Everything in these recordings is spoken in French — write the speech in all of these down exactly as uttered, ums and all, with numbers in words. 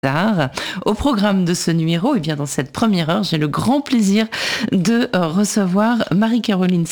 Au programme de ce numéro, et bien dans cette première heure, j'ai le grand plaisir de recevoir Marie-Caroline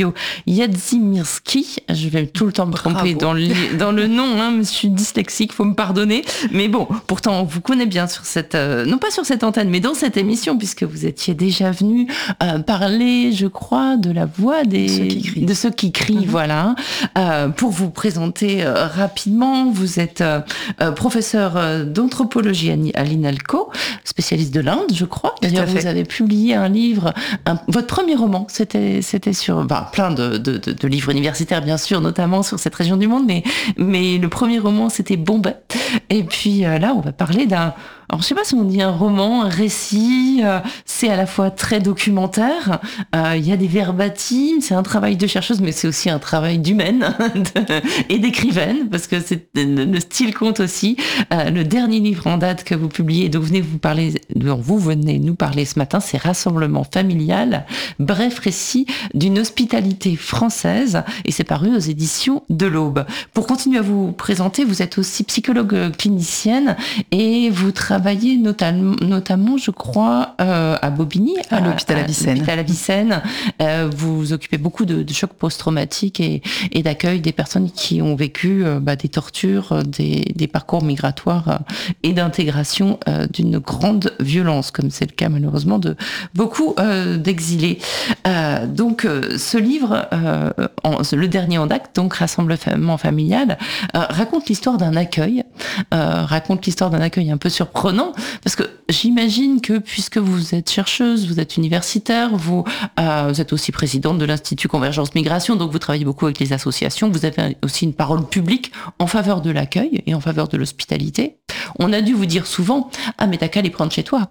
Saglio-Jadzimirski. Je vais tout le temps me tromper dans le, dans le nom, hein, je suis dyslexique, faut me pardonner. Mais bon, pourtant, on vous connaît bien sur cette, euh, non pas sur cette antenne, mais dans cette émission, puisque vous étiez déjà venu euh, parler, je crois, de la voix des, ceux qui crient. de ceux qui crient, mm-hmm. Voilà. Euh, pour vous présenter euh, rapidement, vous êtes euh, professeur euh, d'anthropologie à l'INALCO, spécialiste de l'Inde, je crois. D'ailleurs, vous avez publié un livre, un, votre premier roman, c'était, c'était sur bah, plein de, de, de, de livres universitaires, bien sûr, notamment sur cette région du monde, mais, mais le premier roman, c'était Bombay. Et puis euh, là, on va parler d'un... Alors, je sais pas si on dit un roman, un récit, euh, c'est à la fois très documentaire, euh, il y a des verbatims, c'est un travail de chercheuse, mais c'est aussi un travail d'humaine de, et d'écrivaine, parce que c'est, le style compte aussi. Euh, le dernier livre en date que vous publiez, dont vous venez, vous, parler, dont vous venez nous parler ce matin, c'est Rassemblement familial, bref récit d'une hospitalité française, et c'est paru aux éditions de l'Aube. Pour continuer à vous présenter, vous êtes aussi psychologue clinicienne, et vous travaillez travaillé notamment, notamment, je crois, euh, à Bobigny, à, à l'hôpital Avicenne. l'hôpital Avicenne. Euh, vous vous occupez beaucoup de, de chocs post-traumatiques et, et d'accueil des personnes qui ont vécu euh, bah, des tortures, des, des parcours migratoires euh, et d'intégration euh, d'une grande violence, comme c'est le cas malheureusement de beaucoup euh, d'exilés. Euh, donc, euh, ce livre, euh, en, le dernier en date, donc Rassemblement familial, euh, raconte l'histoire d'un accueil, euh, raconte l'histoire d'un accueil un peu surprenant. Non, parce que j'imagine que puisque vous êtes chercheuse, vous êtes universitaire, vous, euh, vous êtes aussi présidente de l'Institut Convergence Migration, donc vous travaillez beaucoup avec les associations, vous avez aussi une parole publique en faveur de l'accueil et en faveur de l'hospitalité. On a dû vous dire souvent « Ah, mais t'as qu'à les prendre chez toi !»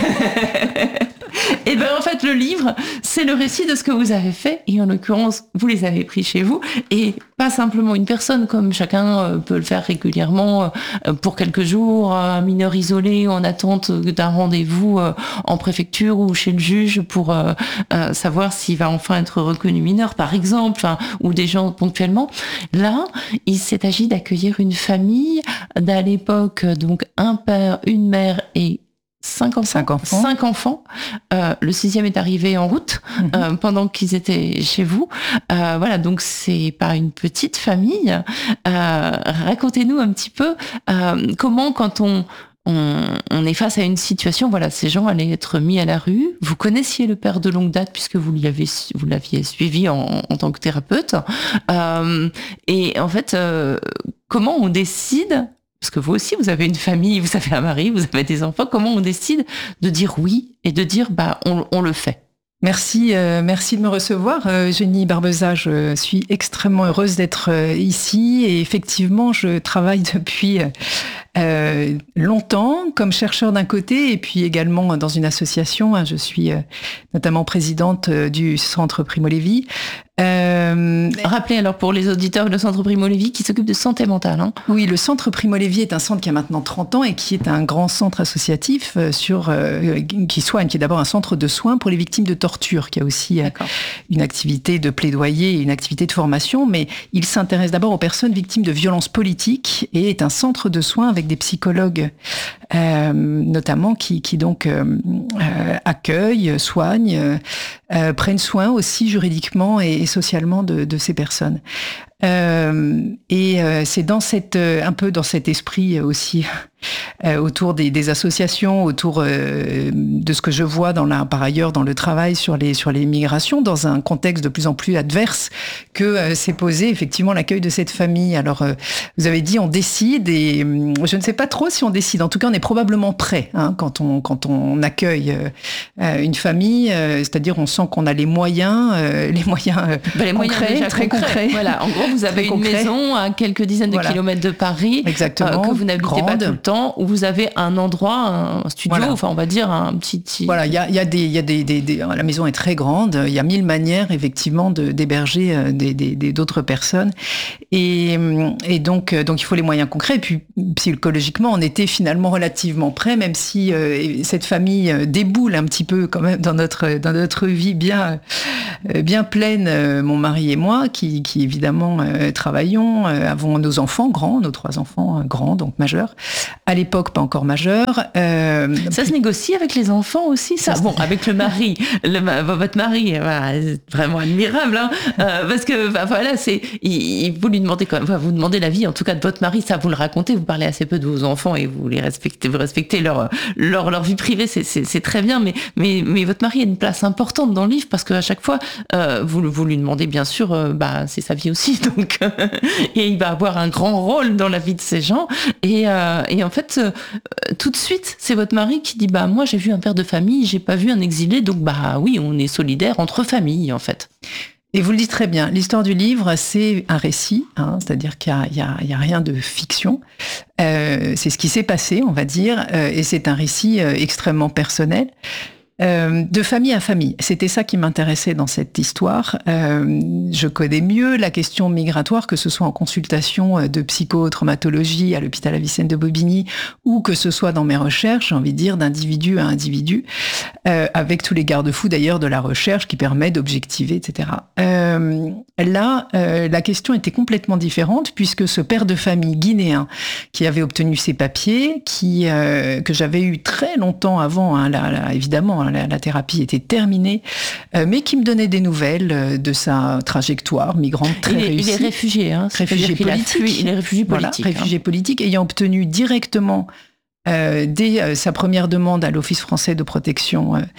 Et bien en fait, le livre, c'est le récit de ce que vous avez fait, et en l'occurrence, vous les avez pris chez vous, et pas simplement une personne, comme chacun peut le faire régulièrement pour quelques jours, un mineur isolé en attente d'un rendez-vous en préfecture ou chez le juge pour savoir s'il va enfin être reconnu mineur, par exemple, ou des gens ponctuellement. Là, il s'est agi d'accueillir une famille d'à l'époque, donc un père, une mère et Cinq enfants. Cinq enfants. Cinq enfants. Euh, le sixième est arrivé en route mmh. euh, pendant qu'ils étaient chez vous. Euh, voilà, donc c'est pas une petite famille. Euh, racontez-nous un petit peu euh, comment, quand on, on, on est face à une situation, voilà, ces gens allaient être mis à la rue. Vous connaissiez le père de longue date puisque vous l'aviez, vous l'aviez suivi en, en tant que thérapeute. Euh, et en fait, euh, comment on décide? Parce que vous aussi, vous avez une famille, vous avez un mari, vous avez des enfants. Comment on décide de dire oui et de dire bah on, on le fait? Merci, euh, merci de me recevoir, euh, Eugénie Barbeza. Je suis extrêmement heureuse d'être euh, ici et effectivement, je travaille depuis euh, longtemps comme chercheur d'un côté et puis également dans une association. Hein, je suis euh, notamment présidente euh, du Centre Primo Levi. Euh, Rappelez alors pour les auditeurs le Centre Primo Levi qui s'occupe de santé mentale. Hein. Oui, le Centre Primo Levi est un centre qui a maintenant trente ans et qui est un grand centre associatif sur, euh, qui soigne, qui est d'abord un centre de soins pour les victimes de torture, qui a aussi euh, une activité de plaidoyer et une activité de formation, mais il s'intéresse d'abord aux personnes victimes de violences politiques et est un centre de soins avec des psychologues euh, notamment qui, qui donc euh, euh, accueillent, soignent, euh, prennent soin aussi juridiquement et, et socialement de, de ces personnes. Euh, et euh, c'est dans cette, euh, un peu dans cet esprit aussi euh, autour des, des associations, autour euh, de ce que je vois dans la, par ailleurs dans le travail sur les sur les migrations, dans un contexte de plus en plus adverse, que euh, s'est posé effectivement l'accueil de cette famille. Alors euh, vous avez dit on décide et euh, je ne sais pas trop si on décide. En tout cas, on est probablement prêt hein, quand on quand on accueille euh, une famille, euh, c'est-à-dire on sent qu'on a les moyens, euh, les moyens, euh, ben, les concrets, moyens déjà très concrets. concrets. Voilà, en gros. Vous avez une concret. maison à quelques dizaines de voilà. kilomètres de Paris, exactement, euh, que vous n'habitez grande. pas tout le temps, où vous avez un endroit, un studio, voilà. enfin on va dire un petit. petit... Voilà, il y a, y a des, il y a des, des, des, la maison est très grande. Il y a mille manières effectivement de d'héberger des, des, des, d'autres personnes, et, et donc, donc il faut les moyens concrets. Et puis psychologiquement, on était finalement relativement prêts, même si euh, cette famille déboule un petit peu quand même dans notre dans notre vie bien bien pleine, euh, mon mari et moi, qui, qui évidemment parents euh, travaillons, euh, avons nos enfants grands, nos trois enfants euh, grands, donc majeurs. À l'époque, pas encore majeurs. Euh, ça se négocie avec les enfants aussi, ça. Bon, avec le mari, le, votre mari, voilà, c'est vraiment admirable, hein, euh, parce que bah, voilà, c'est, il, vous lui demandez quand même, enfin, vous demandez l'avis, en tout cas de votre mari, ça vous le racontez, vous parlez assez peu de vos enfants et vous les respectez, vous respectez leur leur, leur vie privée, c'est, c'est, c'est très bien, mais mais mais votre mari a une place importante dans le livre parce qu'à chaque fois, euh, vous vous lui demandez bien sûr, euh, bah c'est sa vie aussi, donc euh, et il va avoir un grand rôle dans la vie de ces gens et euh, et en fait euh, tout de suite c'est votre mari qui dit bah moi j'ai vu un père de famille, j'ai pas vu un exilé, donc bah oui on est solidaire entre familles en fait. Et vous le dites très bien, l'histoire du livre, c'est un récit, hein, c'est-à-dire qu'il n'y a, a, a rien de fiction. Euh, c'est ce qui s'est passé, on va dire, euh, et c'est un récit euh, extrêmement personnel. Euh, de famille à famille. C'était ça qui m'intéressait dans cette histoire. Euh, je connais mieux la question migratoire, que ce soit en consultation de psychotraumatologie à l'hôpital Avicenne de Bobigny, ou que ce soit dans mes recherches, j'ai envie de dire, d'individu à individu, euh, avec tous les garde-fous d'ailleurs de la recherche qui permet d'objectiver, et cetera. Euh, là, euh, la question était complètement différente, puisque ce père de famille guinéen qui avait obtenu ses papiers, qui euh, que j'avais eu très longtemps avant, hein, là, là, évidemment, La, la thérapie était terminée, euh, mais qui me donnait des nouvelles euh, de sa trajectoire migrante très il est, réussie. Il est réfugié, hein, réfugié politique. Fui, il est réfugié politique. Voilà, réfugié hein. politique, ayant obtenu directement, euh, dès euh, sa première demande à l'Office français de protection euh,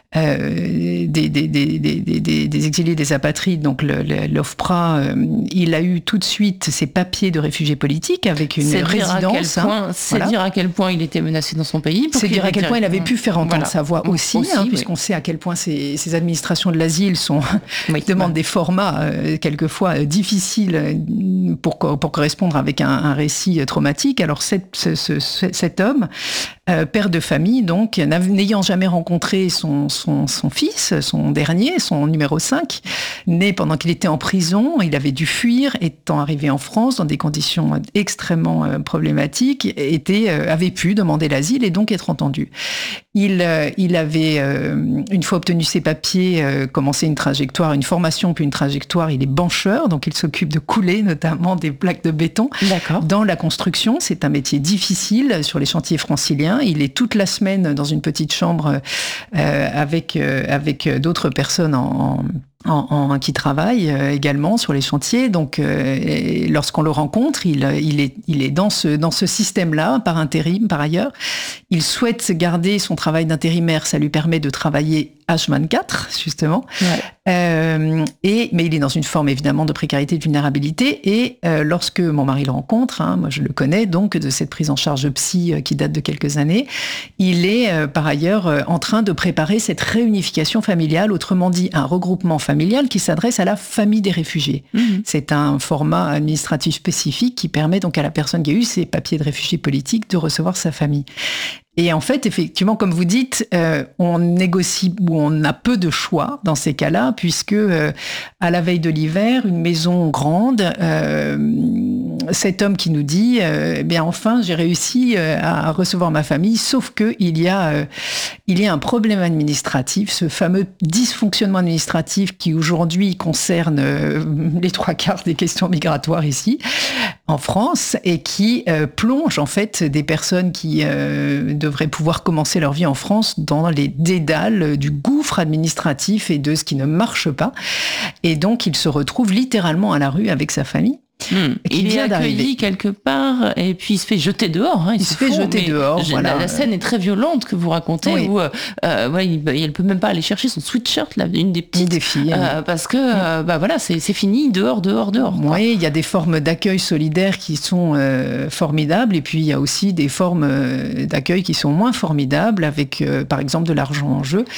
euh, des, des, des, des, des, des exilés, des apatrides, donc le, le, l'OFPRA, euh, il a eu tout de suite ses papiers de réfugié politique avec une c'est résidence. Dire point, hein, c'est voilà. dire à quel point il était menacé dans son pays. C'est dire à quel point il avait pu faire entendre voilà. sa voix aussi, aussi hein, oui. puisqu'on sait à quel point ces, ces administrations de l'asile sont, oui, demandent ouais. des formats euh, quelquefois euh, difficiles euh, pour, pour correspondre avec un, un récit traumatique. Alors cette, ce, ce, cet homme, euh, père de famille, donc n'ayant jamais rencontré son, son, son fils, son dernier, son numéro cinq, né pendant qu'il était en prison, il avait dû fuir, étant arrivé en France dans des conditions extrêmement euh, problématiques, était, euh, avait pu demander l'asile et donc être entendu. Il, euh, il avait, euh, une fois obtenu ses papiers, euh, commencé une trajectoire, une formation puis une trajectoire. Il est bancheur, donc il s'occupe de couler notamment des plaques de béton. D'accord. Dans la construction. C'est un métier difficile sur les chantiers franciliens. Il est toute la semaine dans une petite chambre euh, avec, euh, avec d'autres personnes en... en En, en, qui travaille euh, également sur les chantiers. Donc, euh, lorsqu'on le rencontre, il, il, est, il est dans ce, dans ce système-là, par intérim, par ailleurs. Il souhaite garder son travail d'intérimaire. Ça lui permet de travailler H vingt-quatre, justement. Ouais. Euh, et, mais il est dans une forme, évidemment, de précarité et de vulnérabilité. Et euh, lorsque mon mari le rencontre, hein, moi je le connais, donc, de cette prise en charge psy euh, qui date de quelques années, il est, euh, par ailleurs, euh, en train de préparer cette réunification familiale, autrement dit, un regroupement familial qui s'adresse à la famille des réfugiés. Mmh. C'est un format administratif spécifique qui permet donc à la personne qui a eu ses papiers de réfugié politique de recevoir sa famille. Et en fait, effectivement, comme vous dites, euh, on négocie ou on a peu de choix dans ces cas-là, puisque euh, à la veille de l'hiver, une maison grande, euh, cet homme qui nous dit, euh, eh bien enfin, j'ai réussi euh, à recevoir ma famille, sauf que il y a, euh, il y a un problème administratif, ce fameux dysfonctionnement administratif qui aujourd'hui concerne euh, les trois quarts des questions migratoires ici en France et qui euh, plonge en fait des personnes qui euh, devraient pouvoir commencer leur vie en France dans les dédales du gouffre administratif et de ce qui ne marche pas. Et donc, il se retrouve littéralement à la rue avec sa famille. Mmh. Il est accueilli quelque part et puis il se fait jeter dehors. Hein, il, il se fait fond, jeter dehors. Voilà. La, la scène est très violente que vous racontez oui. où euh, ouais, il, elle peut même pas aller chercher son sweatshirt, là, une des petites, une des filles, euh, oui. parce que euh, bah voilà, c'est, c'est fini, dehors, dehors, dehors. Oui, il y a des formes d'accueil solidaire qui sont euh, formidables et puis il y a aussi des formes euh, d'accueil qui sont moins formidables avec, euh, par exemple, de l'argent en jeu.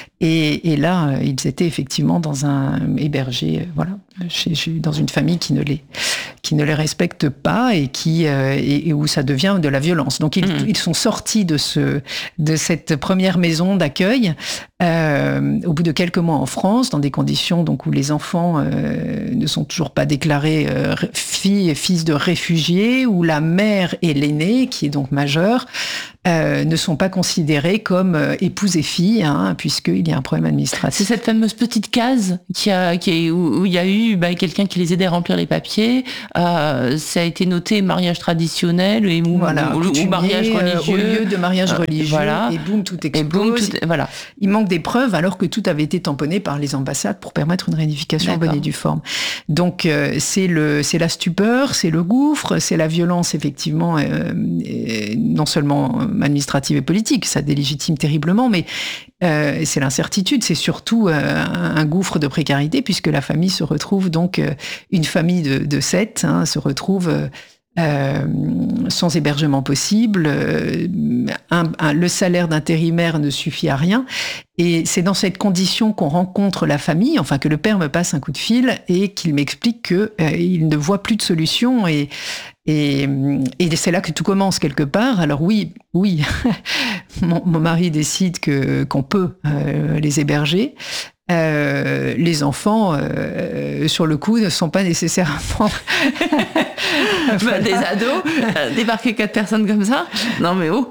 Et, et là, euh, ils étaient effectivement dans un hébergé, euh, voilà, chez, chez, dans une famille qui ne les, qui ne les respecte pas et qui euh, et, et où ça devient de la violence. Donc ils, mmh. ils sont sortis de ce, de cette première maison d'accueil euh, au bout de quelques mois en France, dans des conditions donc où les enfants euh, ne sont toujours pas déclarés euh, filles et fils de réfugiés, où la mère est l'aînée, qui est donc majeure. euh, ne sont pas considérés comme euh, épouse et fille, hein, puisqu'il y a un problème administratif. C'est cette fameuse petite case qui a, qui est, où, où il y a eu bah, quelqu'un qui les aidait à remplir les papiers. Euh, ça a été noté mariage traditionnel et ou, voilà, ou, ou mariage religieux. Au lieu de mariage euh, religieux, voilà. et boum, tout explose. Et boum, tout, voilà. Il manque des preuves alors que tout avait été tamponné par les ambassades pour permettre une réunification en bonne et due forme. Donc euh, c'est, le, c'est la stupeur, c'est le gouffre, c'est la violence effectivement, euh, non seulement administrative et politique, ça délégitime terriblement, mais euh, c'est l'incertitude, c'est surtout euh, un gouffre de précarité puisque la famille se retrouve donc, euh, une famille de, de sept hein, se retrouve... Euh, Euh, sans hébergement possible, euh, un, un, le salaire d'intérimaire ne suffit à rien, et c'est dans cette condition qu'on rencontre la famille, enfin que le père me passe un coup de fil et qu'il m'explique que euh, il ne voit plus de solution, et, et, et c'est là que tout commence quelque part. Alors oui, oui, mon, mon mari décide que qu'on peut euh, les héberger. Euh, les enfants, euh, sur le coup, ne sont pas nécessairement... bah, des ados, euh, débarquer quatre personnes comme ça, non mais oh.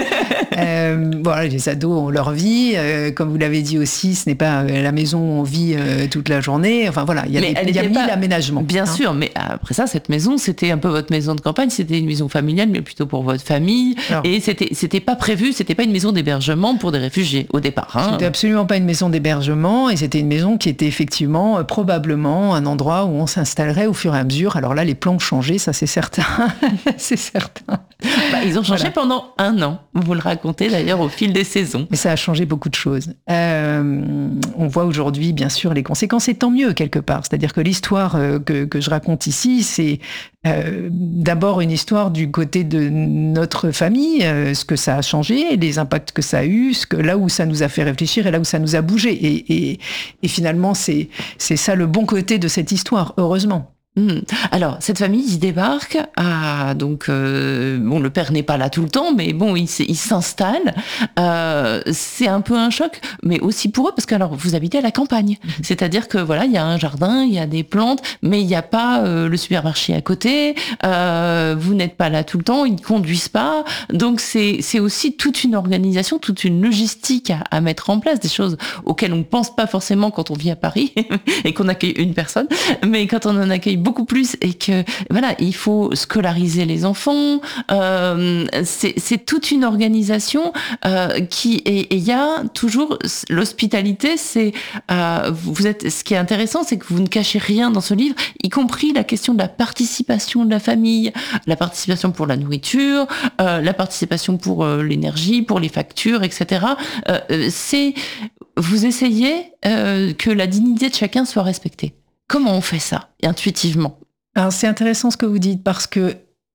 euh, voilà, les ados ont leur vie, euh, comme vous l'avez dit aussi, ce n'est pas euh, la maison où on vit euh, toute la journée. Enfin voilà, il y a, des, il y a mille pas... aménagements. Bien hein. sûr, mais après ça, cette maison, c'était un peu votre maison de campagne, c'était une maison familiale, mais plutôt pour votre famille. Alors, et c'était, c'était pas prévu, c'était pas une maison d'hébergement pour des réfugiés au départ. Hein. C'était absolument pas une maison d'hébergement, et c'était une maison qui était effectivement euh, probablement un endroit où on s'installerait au fur et à mesure. Alors là, les plans ont changé, ça c'est certain. c'est certain. Bah, ils ont changé voilà. pendant un an. Vous le racontez d'ailleurs au fil des saisons. Mais ça a changé beaucoup de choses. Euh, on voit aujourd'hui, bien sûr, les conséquences, et tant mieux quelque part. C'est-à-dire que l'histoire euh, que, que je raconte ici, c'est euh, d'abord une histoire du côté de notre famille, euh, ce que ça a changé, les impacts que ça a eu, ce que, là où ça nous a fait réfléchir et là où ça nous a bougé. Et, et, et finalement, c'est, c'est ça le bon côté de cette histoire, heureusement. Mmh. Alors, cette famille, il débarque, à, donc, euh, bon, le père n'est pas là tout le temps, mais bon, il, il s'installe. Euh, c'est un peu un choc, mais aussi pour eux, parce que alors, vous habitez à la campagne. Mmh. C'est-à-dire que voilà, il y a un jardin, il y a des plantes, mais il n'y a pas euh, le supermarché à côté. Euh, vous n'êtes pas là tout le temps, ils ne conduisent pas. Donc, c'est, c'est aussi toute une organisation, toute une logistique à, à mettre en place, des choses auxquelles on ne pense pas forcément quand on vit à Paris et qu'on accueille une personne, mais quand on en accueille beaucoup plus, et que voilà, il faut scolariser les enfants. Euh, c'est, c'est toute une organisation euh, qui et il y a toujours l'hospitalité. C'est euh, vous êtes. Ce qui est intéressant, c'est que vous ne cachez rien dans ce livre, y compris la question de la participation de la famille, la participation pour la nourriture, euh, la participation pour euh, l'énergie, pour les factures, et cetera. Euh, c'est vous essayez euh, que la dignité de chacun soit respectée. Comment on fait ça, intuitivement ? Alors, c'est intéressant ce que vous dites, parce que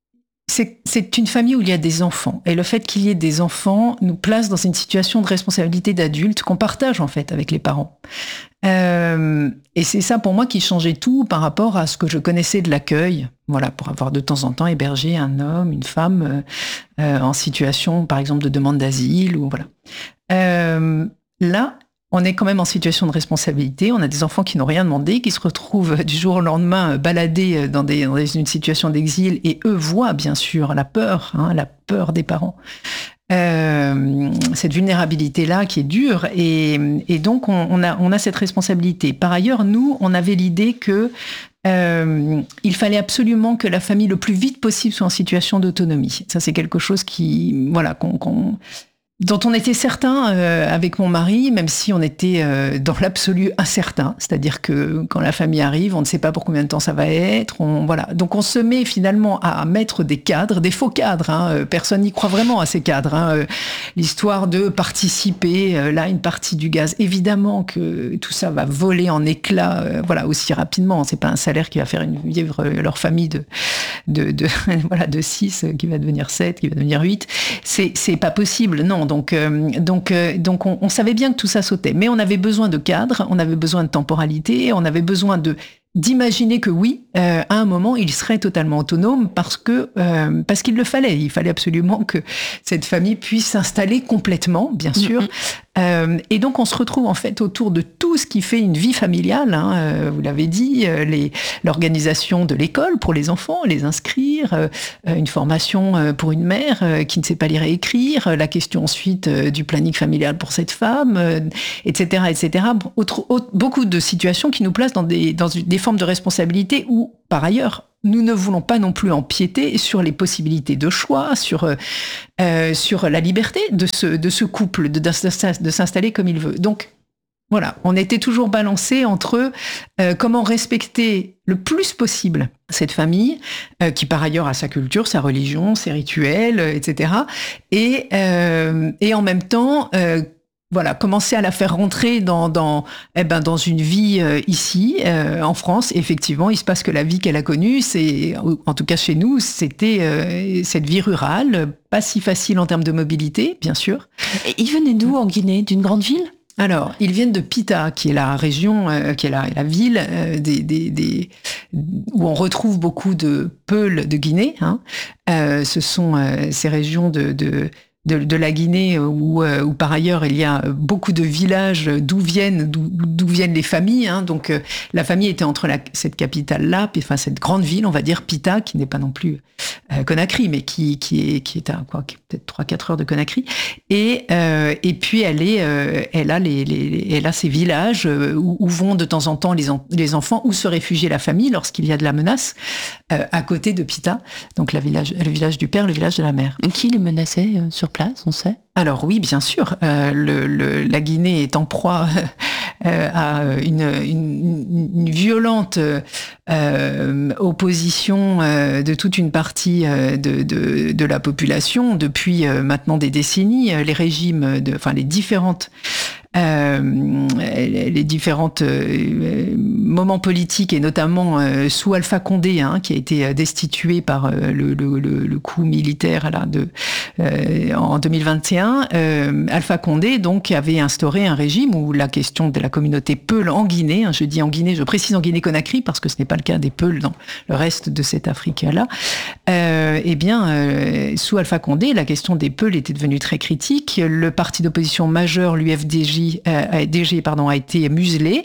c'est, c'est une famille où il y a des enfants. Et le fait qu'il y ait des enfants nous place dans une situation de responsabilité d'adulte qu'on partage, en fait, avec les parents. Euh, et c'est ça, pour moi, qui changeait tout par rapport à ce que je connaissais de l'accueil. Voilà, pour avoir de temps en temps hébergé un homme, une femme euh, euh, en situation, par exemple, de demande d'asile, ou voilà. Euh, là, on est quand même en situation de responsabilité. On a des enfants qui n'ont rien demandé, qui se retrouvent du jour au lendemain baladés dans, des, dans une situation d'exil, et eux voient bien sûr la peur, hein, la peur des parents. Euh, cette vulnérabilité-là qui est dure, et, et donc on, on, a, on a cette responsabilité. Par ailleurs, nous, on avait l'idée que euh, il fallait absolument que la famille, le plus vite possible, soit en situation d'autonomie. Ça, c'est quelque chose qui, voilà, qu'on... qu'on dont on était certain euh, avec mon mari, même si on était euh, dans l'absolu incertain. C'est-à-dire que quand la famille arrive, on ne sait pas pour combien de temps ça va être. On, voilà. Donc on se met finalement à mettre des cadres, des faux cadres. Hein. Personne n'y croit vraiment à ces cadres. Hein. L'histoire de participer, euh, là, une partie du gaz. Évidemment que tout ça va voler en éclats euh, voilà, aussi rapidement. C'est pas un salaire qui va faire une, vivre leur famille de, de, de, voilà, de six, qui va devenir sept, qui va devenir huit. C'est, c'est pas possible, non. Donc, euh, donc, euh, donc on, on savait bien que tout ça sautait. Mais on avait besoin de cadres, on avait besoin de temporalité, on avait besoin de d'imaginer que oui, euh, à un moment, il serait totalement autonome parce que euh, parce qu'il le fallait. Il fallait absolument que cette famille puisse s'installer complètement, bien sûr, Euh, et donc, on se retrouve en fait autour de tout ce qui fait une vie familiale. Hein, euh, vous l'avez dit, euh, les, l'organisation de l'école pour les enfants, les inscrire, euh, une formation euh, pour une mère euh, qui ne sait pas lire et écrire, euh, la question ensuite euh, du planning familial pour cette femme, euh, et cetera, et cetera. Autre, autre, beaucoup de situations qui nous placent dans des, dans des formes de responsabilité où, par ailleurs, nous ne voulons pas non plus empiéter sur les possibilités de choix, sur, euh, sur la liberté de ce, de ce couple, de, de, de s'installer comme il veut. Donc, voilà, on était toujours balancé entre euh, comment respecter le plus possible cette famille, euh, qui par ailleurs a sa culture, sa religion, ses rituels, euh, et cetera. Et, euh, et en même temps... Euh, Voilà, commencer à la faire rentrer dans dans eh ben dans une vie euh, ici euh, en France. Effectivement, il se passe que la vie qu'elle a connue, c'est en tout cas chez nous, c'était euh, cette vie rurale, pas si facile en termes de mobilité, bien sûr. Et ils venaient d'où en Guinée? D'une grande ville? Alors, ils viennent de Pita, qui est la région, euh, qui est la, la ville euh, des, des, des, où on retrouve beaucoup de peuls de Guinée. Hein. Euh, ce sont euh, ces régions de, de De, de la Guinée où, euh, où par ailleurs il y a beaucoup de villages d'où viennent d'où, d'où viennent les familles. Hein. Donc euh, la famille était entre la, cette capitale-là, puis enfin cette grande ville, on va dire Pita, qui n'est pas non plus euh, Conakry, mais qui qui est qui est à quoi, peut-être trois quatre heures de Conakry. Et euh, et puis elle est euh, elle a les, les elle a ces villages où, où vont de temps en temps les en, les enfants, où se réfugier la famille lorsqu'il y a de la menace, euh, à côté de Pita. Donc la village le village du père, le village de la mère. Qui les menaçait euh, sur place, on sait? Alors oui, bien sûr. Euh, le, le, la Guinée est en proie euh, à une, une, une violente euh, opposition euh, de toute une partie euh, de, de, de la population depuis euh, maintenant des décennies. Les régimes, de, enfin les différentes Euh, les différentes euh, moments politiques, et notamment euh, sous Alpha Condé, hein, qui a été destitué par euh, le, le, le coup militaire là, de, euh, en deux mille vingt et un. Euh, Alpha Condé donc avait instauré un régime où la question de la communauté Peul en Guinée, hein, je dis en Guinée, je précise en Guinée-Conakry parce que ce n'est pas le cas des Peuls dans le reste de cette Afrique-là, euh, eh bien, euh, sous Alpha Condé, la question des Peuls était devenue très critique. Le parti d'opposition majeur, l'U F D J, Euh, D G pardon, a été muselé.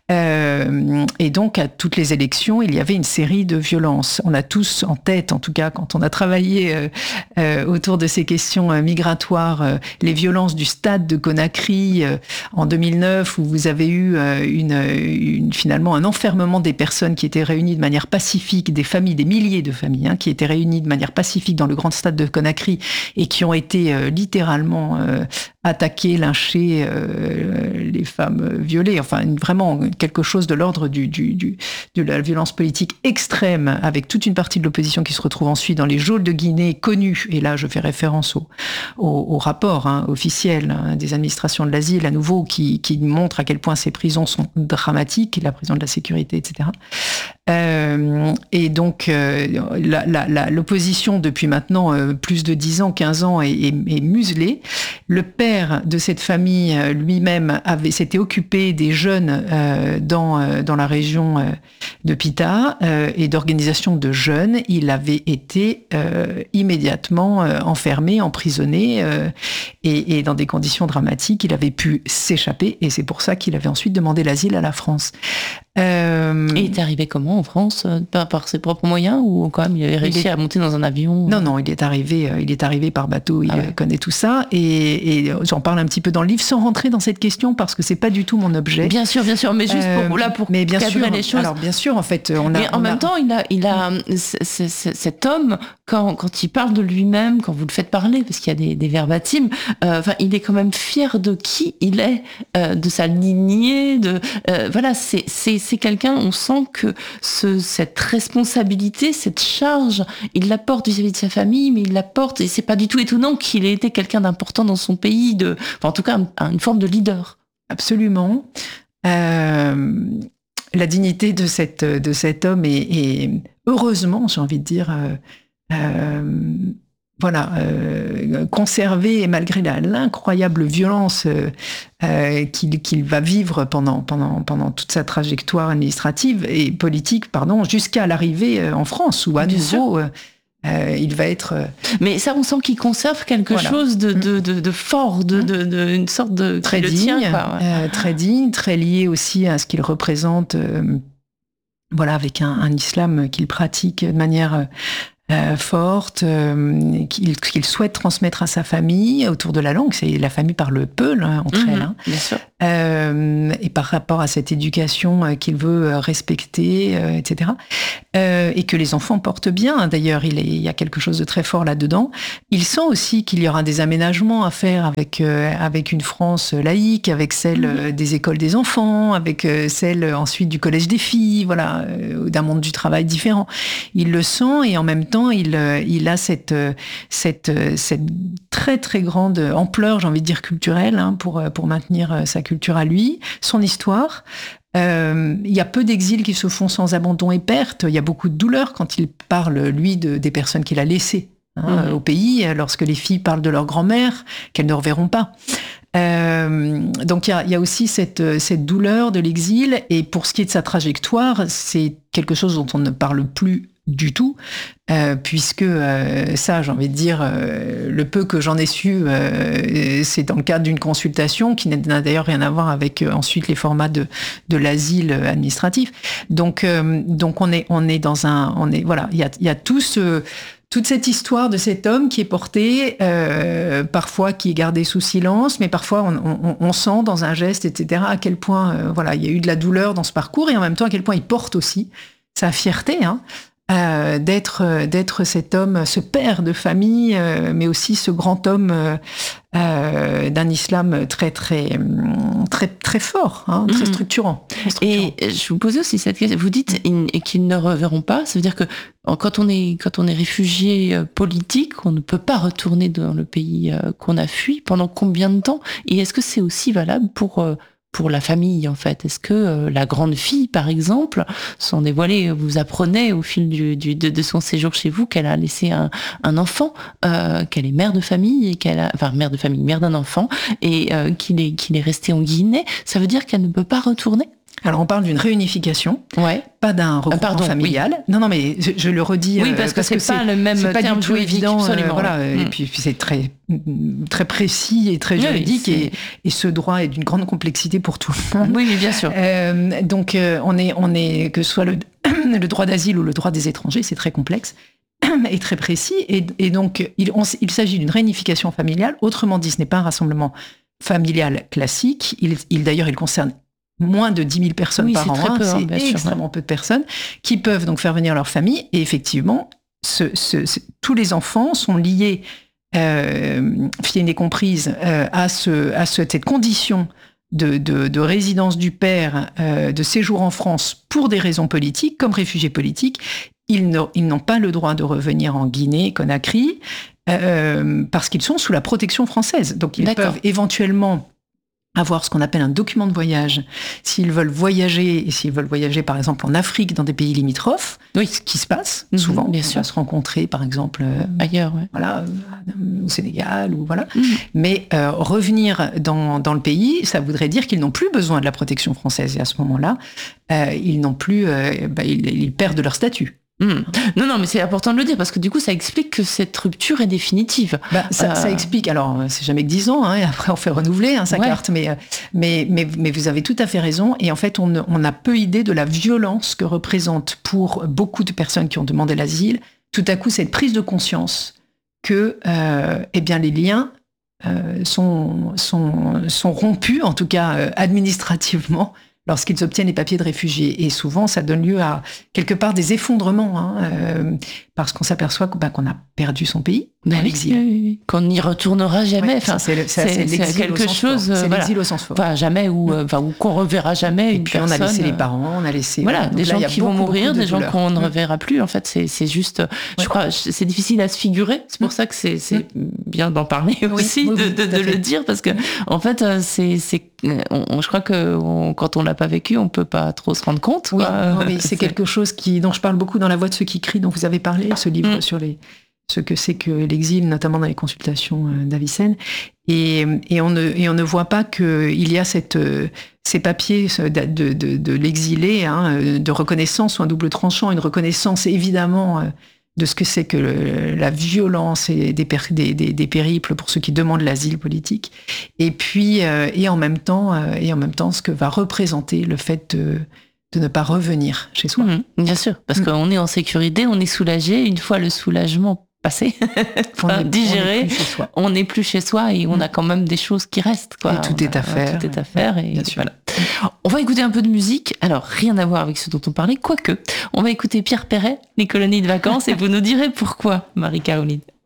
Euh, et donc, à toutes les élections, il y avait une série de violences. On a tous en tête, en tout cas, quand on a travaillé euh, euh, autour de ces questions euh, migratoires, euh, les violences du stade de Conakry euh, en deux mille neuf, où vous avez eu euh, une, une, finalement un enfermement des personnes qui étaient réunies de manière pacifique, des familles, des milliers de familles, hein, qui étaient réunies de manière pacifique dans le grand stade de Conakry et qui ont été euh, littéralement euh, attaquées, lynchées, euh, les femmes violées, enfin vraiment quelque chose de l'ordre du, du, du, de la violence politique extrême, avec toute une partie de l'opposition qui se retrouve ensuite dans les geôles de Guinée connues, et là je fais référence au, au, au rapport hein, officiel hein, des administrations de l'asile, à nouveau, qui, qui montre à quel point ces prisons sont dramatiques, la prison de la sécurité, et cetera. Euh, et donc euh, la, la, la, l'opposition depuis maintenant euh, plus de dix ans, quinze ans est, est, est muselée. Le père de cette famille euh, lui-même avait s'était occupé des jeunes euh, dans euh, dans la région euh, de Pita euh, et d'organisation de jeunes. Il avait été euh, immédiatement euh, enfermé, emprisonné euh, et, et dans des conditions dramatiques. Il avait pu s'échapper et c'est pour ça qu'il avait ensuite demandé l'asile à la France. Euh... Et il est arrivé comment en France? Par, par ses propres moyens, ou quand même il avait réussi il est... à monter dans un avion? Non, non, il est arrivé, il est arrivé par bateau, il ah ouais. connaît tout ça. Et, et j'en parle un petit peu dans le livre, sans rentrer dans cette question, parce que c'est pas du tout mon objet. Bien sûr, bien sûr, mais juste pour, euh, là, pour mais bien cadrer sûr, les choses. Alors bien sûr, en fait, on a... Mais en on même a... temps, il a, il a c- c- c- cet homme, quand, quand il parle de lui-même, quand vous le faites parler, parce qu'il y a des, des verbatims, euh, enfin, il est quand même fier de qui il est, euh, de sa lignée, de... Euh, voilà, c'est, c'est, c'est quelqu'un, on sent que ce, cette responsabilité, cette charge, il la porte vis-à-vis de sa famille, mais il la porte, et c'est pas du tout étonnant qu'il ait été quelqu'un d'important dans son pays, de, enfin, en tout cas, une forme de leader. Absolument. Euh, la dignité de, cette, de cet homme est, est heureusement, j'ai envie de dire, euh, euh, voilà, euh, conservé, et malgré la, l'incroyable violence euh, euh, qu'il, qu'il va vivre pendant, pendant, pendant toute sa trajectoire administrative et politique, pardon, jusqu'à l'arrivée en France, où à Bien nouveau... Euh, Euh, il va être. Euh... Mais ça, on sent qu'il conserve quelque voilà. chose de, de, de, de fort, de, de, de, une sorte de très digne, tient, quoi, ouais. euh, très digne, très lié aussi à ce qu'il représente. Euh, voilà, avec un, un islam qu'il pratique de manière euh, forte, euh, qu'il, qu'il souhaite transmettre à sa famille autour de la langue. C'est la famille parle peu là, entre mmh, elles, hein. Bien sûr. Euh, et par rapport à cette éducation euh, qu'il veut respecter, euh, et cetera. Euh, et que les enfants portent bien. D'ailleurs, il, est, il y a quelque chose de très fort là-dedans. Il sent aussi qu'il y aura des aménagements à faire avec euh, avec une France laïque, avec celle euh, des écoles des enfants, avec euh, celle ensuite du collège des filles, voilà, euh, d'un monde du travail différent. Il le sent et en même temps, il euh, il a cette cette cette très très grande ampleur, j'ai envie de dire culturelle, hein, pour pour maintenir euh, sa culture à lui, son histoire. Euh, il y a peu d'exils qui se font sans abandon et perte. Il y a beaucoup de douleur quand il parle, lui, de, des personnes qu'il a laissées hein, mmh. au pays, lorsque les filles parlent de leur grand-mère, qu'elles ne reverront pas. Euh, donc il y a, il y a aussi cette, cette douleur de l'exil. Et pour ce qui est de sa trajectoire, c'est quelque chose dont on ne parle plus du tout, euh, puisque euh, ça, j'ai envie de dire, euh, le peu que j'en ai su, euh, c'est dans le cadre d'une consultation qui n'a d'ailleurs rien à voir avec euh, ensuite les formats de de l'asile administratif. Donc euh, donc on est on est dans un on est voilà, il y a il y a tout ce toute cette histoire de cet homme qui est porté, euh, parfois qui est gardé sous silence, mais parfois on, on, on sent dans un geste, et cetera, à quel point euh, voilà, il y a eu de la douleur dans ce parcours et en même temps à quel point il porte aussi sa fierté, hein. Euh, d'être d'être cet homme, ce père de famille, euh, mais aussi ce grand homme euh, euh, d'un islam très très très très fort, hein, très, structurant, très structurant. Et je vous posais aussi cette question. Vous dites mmh. qu'ils ne reverront pas. Ça veut dire que quand on est quand on est réfugié politique, on ne peut pas retourner dans le pays qu'on a fui. Pendant combien de temps? Et est-ce que c'est aussi valable pour pour la famille, en fait? Est-ce que euh, la grande fille, par exemple, sans dévoiler, vous apprenez au fil du, du, de, de son séjour chez vous qu'elle a laissé un, un enfant, euh, qu'elle est mère de famille, et qu'elle a, enfin mère de famille, mère d'un enfant, et euh, qu'il est, qu'il est resté en Guinée? Ça veut dire qu'elle ne peut pas retourner? Alors, on parle d'une réunification, ouais. pas d'un regroupement Pardon, familial. Oui. Non, non, mais je, je le redis. Oui, parce, euh, parce que, que c'est pas le même c'est pas terme du tout juridique, évident. Absolument. Euh, voilà, ouais. Et mm. puis, puis c'est très, très précis et très juridique. Oui, et, et ce droit est d'une grande complexité pour tout le monde. Oui, mais bien sûr. Euh, donc, euh, on est, on est, que ce soit le, le droit d'asile ou le droit des étrangers, c'est très complexe et très précis. Et, et donc, il, on, il s'agit d'une réunification familiale. Autrement dit, ce n'est pas un rassemblement familial classique. Il, il, d'ailleurs, il concerne moins de dix mille personnes oui, par c'est an, très peu, hein, c'est sûr, extrêmement ouais. peu de personnes qui peuvent donc faire venir leur famille. Et effectivement, ce, ce, ce, tous les enfants sont liés, euh, filles et comprises, euh, à, ce, à ce, cette condition de, de, de résidence du père, euh, de séjour en France pour des raisons politiques, comme réfugiés politiques. Ils, ne, ils n'ont pas le droit de revenir en Guinée, Conakry, euh, parce qu'ils sont sous la protection française. Donc ils D'accord. peuvent éventuellement avoir ce qu'on appelle un document de voyage, s'ils veulent voyager, et s'ils veulent voyager par exemple en Afrique, dans des pays limitrophes, oui. ce qui se passe mmh, souvent, bien on sûr. va se rencontrer par exemple euh, ailleurs, ouais. voilà, au Sénégal, ou voilà. Mmh. Mais euh, revenir dans, dans le pays, ça voudrait dire qu'ils n'ont plus besoin de la protection française, et à ce moment-là, euh, ils n'ont plus, euh, bah, ils, ils perdent leur statut. Mmh. Non, non, mais c'est important de le dire parce que du coup, ça explique que cette rupture est définitive. Bah, ça, euh... ça explique. Alors, c'est jamais que dix ans, hein, et après on fait renouveler hein, sa ouais. carte, mais, mais mais mais vous avez tout à fait raison. Et en fait, on, on a peu idée de la violence que représente pour beaucoup de personnes qui ont demandé l'asile, tout à coup cette prise de conscience que, euh, eh bien, les liens euh, sont sont sont rompus, en tout cas euh, administrativement, lorsqu'ils obtiennent les papiers de réfugiés. Et souvent, ça donne lieu à, quelque part, des effondrements, hein, euh, parce qu'on s'aperçoit que, bah, qu'on a perdu son pays dans oui, l'exil. Oui, oui. Qu'on n'y retournera jamais. Ouais, enfin, c'est, le, c'est, c'est, c'est quelque chose... C'est voilà. l'exil au sens fort. Enfin, jamais, ou, mmh. enfin, ou qu'on reverra jamais Et une puis, personne. on a laissé les parents, on a laissé... Voilà, des là, gens qui vont beaucoup, mourir, beaucoup des gens douleur. qu'on ne mmh. reverra plus. En fait, c'est, c'est juste... Ouais. Je crois, c'est difficile à se figurer. C'est pour mmh. ça que c'est, c'est mmh. bien d'en parler oui, aussi, oui, oui, de, de, de le dire, parce que, en fait, c'est... c'est on, on, je crois que on, quand on l'a pas vécu, on peut pas trop se rendre compte. Oui, non, mais c'est, c'est quelque chose qui, dont je parle beaucoup dans La Voix de ceux qui crient, dont vous avez parlé, ce livre mmh. sur les, ce que c'est que l'exil, notamment dans les consultations d'Avicenne. Et, et, on ne, et on ne voit pas qu'il y a cette, ces papiers de, de, de, de l'exilé, hein, de reconnaissance ou un double tranchant, une reconnaissance évidemment de ce que c'est que le, la violence et des, péri- des, des, des périples pour ceux qui demandent l'asile politique, et puis euh, et en même temps euh, et en même temps ce que va représenter le fait de, de ne pas revenir chez soi. Mmh, bien sûr, parce mmh. qu'on est en sécurité, on est soulagé. Une fois le soulagement passé, enfin, digéré, on n'est plus chez soi et on mmh. a quand même des choses qui restent. Quoi. Et tout on est a, à faire. Tout est à faire. Et bien sûr. Voilà. On va écouter un peu de musique. Alors, rien à voir avec ce dont on parlait, quoique. On va écouter Pierre Perret, Les colonies de vacances, et vous nous direz pourquoi, Marie-Caroline.